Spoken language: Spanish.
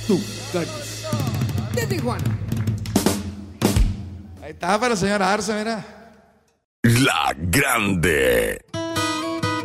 Tú, Calles. De Tijuana. Ahí está para la señora Arce, mira. La Grande.